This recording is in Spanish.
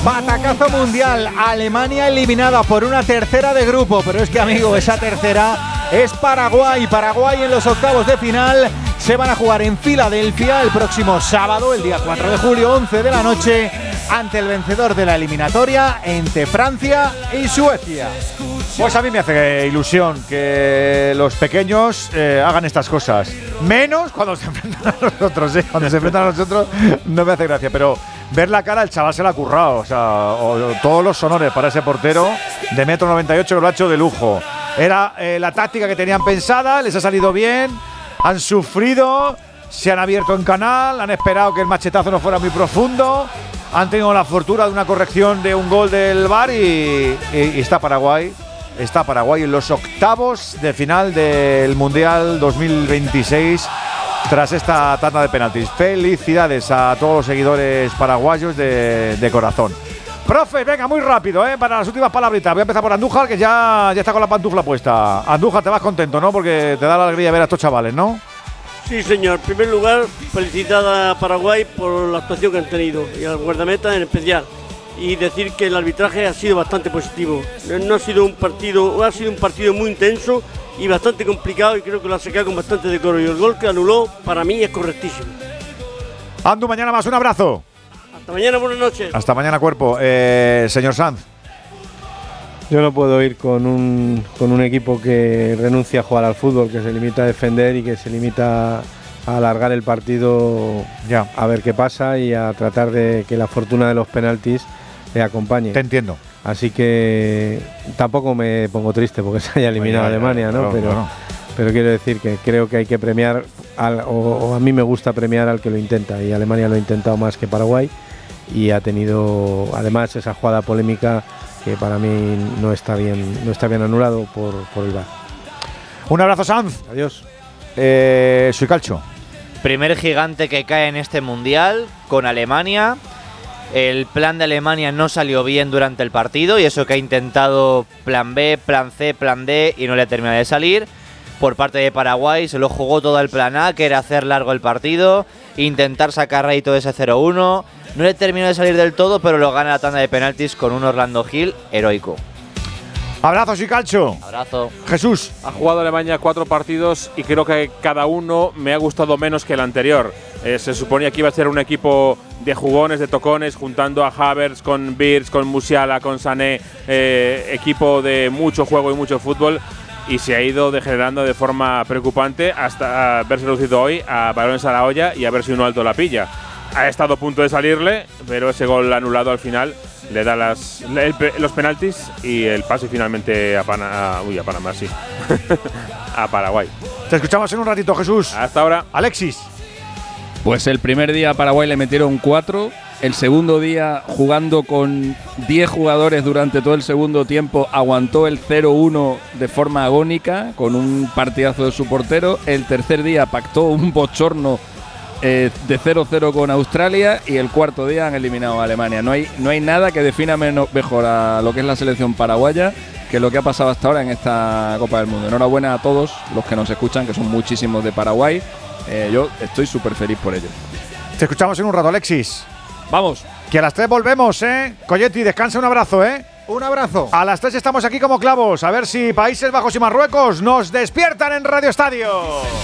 Batacazo mundial. Alemania eliminada por una tercera de grupo. Pero es que, amigo, esa tercera es Paraguay. Paraguay en los octavos de final se van a jugar en Filadelfia el próximo sábado, el día 4 de julio, 11 de la noche, ante el vencedor de la eliminatoria entre Francia y Suecia. Pues a mí me hace ilusión que los pequeños hagan estas cosas. Menos cuando se enfrentan a nosotros, ¿eh? Cuando se enfrentan a nosotros no me hace gracia, pero ver la cara, el chaval se la ha currado. O sea, todos los honores para ese portero de 1,98 m que lo ha hecho de lujo. Era la táctica que tenían pensada, les ha salido bien, han sufrido, se han abierto en canal, han esperado que el machetazo no fuera muy profundo, han tenido la fortuna de una corrección de un gol del VAR y está Paraguay. Está Paraguay en los octavos de final del Mundial 2026 tras esta tanda de penaltis. Felicidades a todos los seguidores paraguayos de corazón. Profe, venga, muy rápido, para las últimas palabritas. Voy a empezar por Andújar, que ya está con la pantufla puesta. Andújar, te vas contento, ¿no? Porque te da la alegría ver a estos chavales, ¿no? Sí, señor. En primer lugar, felicitar a Paraguay por la actuación que han tenido y al guardameta en especial. Y decir que el arbitraje ha sido bastante positivo. No ha sido un partido muy intenso y bastante complicado, y creo que lo ha sacado con bastante decoro. Y el gol que anuló, para mí, es correctísimo. Andu, mañana más, un abrazo. Hasta mañana, buenas noches. Hasta mañana, cuerpo. Señor Sanz. Yo no puedo ir con un equipo que renuncia a jugar al fútbol, que se limita a defender y que se limita a alargar el partido, ya, a ver qué pasa y a tratar de que la fortuna de los penaltis le acompañe. Te entiendo. Así que tampoco me pongo triste porque se haya eliminado Alemania, ¿no? Pero quiero decir que creo que hay que premiar, o a mí me gusta premiar al que lo intenta, y Alemania lo ha intentado más que Paraguay y ha tenido además esa jugada polémica que para mí no está bien anulado por el VAR. Un abrazo, Sanz. Adiós. Soy Calcho. Primer gigante que cae en este mundial con Alemania. El plan de Alemania no salió bien durante el partido, y eso que ha intentado plan B, plan C, plan D y no le ha terminado de salir. Por parte de Paraguay se lo jugó todo el plan A, que era hacer largo el partido, intentar sacar rédito de ese 0-1. No le terminó de salir del todo, pero lo gana la tanda de penaltis con un Orlando Gil heroico. Abrazo, soy Calcho. Abrazo. Jesús. Ha jugado Alemania 4 partidos y creo que cada uno me ha gustado menos que el anterior. Se suponía que iba a ser un equipo de jugones, de tocones, juntando a Havertz con Wirtz, con Musiala, con Sané, equipo de mucho juego y mucho fútbol, y se ha ido degenerando de forma preocupante hasta verse reducido hoy a balones a la olla y a ver si uno alto la pilla. Ha estado a punto de salirle, pero ese gol anulado al final le da los penaltis y el pase finalmente a Panamá, sí. a Paraguay. Te escuchamos en un ratito, Jesús. Hasta ahora. Alexis. Pues el primer día a Paraguay le metieron 4. El segundo día, jugando con 10 jugadores durante todo el segundo tiempo, aguantó el 0-1 de forma agónica, con un partidazo de su portero. El tercer día pactó un bochorno de 0-0 con Australia, y el cuarto día han eliminado a Alemania. No hay nada que defina mejor a lo que es la selección paraguaya que lo que ha pasado hasta ahora en esta Copa del Mundo. Enhorabuena a todos los que nos escuchan, que son muchísimos de Paraguay. Yo estoy súper feliz por ello. Te escuchamos en un rato, Alexis. Vamos. Que a las 3 volvemos, Colletti, descansa, un abrazo, Un abrazo. A las 3 estamos aquí como clavos. A ver si Países Bajos y Marruecos nos despiertan en Radio Estadio.